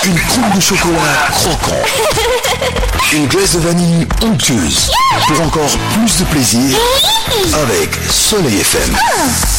Une croûte de chocolat croquant. Une glace de vanille onctueuse. Pour encore plus de plaisir avec Soleil FM.